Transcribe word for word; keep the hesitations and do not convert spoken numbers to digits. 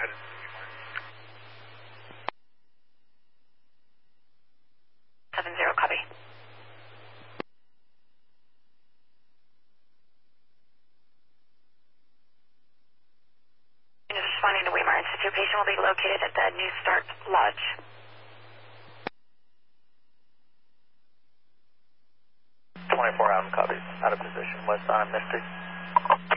ahead. Seven zero, copy. Unit responding to Weimar Institute. Your patient will be located at the New Start Lodge. twenty-four Adam, copy. Out of position, west on Mystic.